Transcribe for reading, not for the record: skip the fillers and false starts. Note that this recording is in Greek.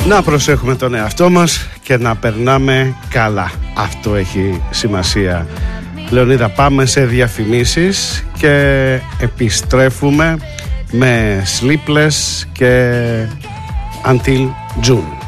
Να προσέχουμε τον εαυτό μας και να περνάμε καλά. Αυτό έχει σημασία. Λεωνίδα, πάμε σε διαφημίσεις και επιστρέφουμε με Sleepless και Until June.